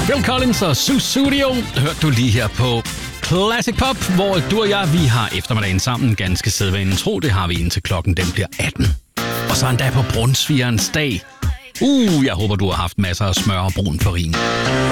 Phil Collins og Sussudio hørte du lige her på Classic Pop, hvor du og jeg, vi har eftermiddagen sammen ganske sædvanen tro. Det har vi indtil klokken den bliver 18. Og så endda på brunsvigerens dag. Jeg håber, du har haft masser af smør og brun farin.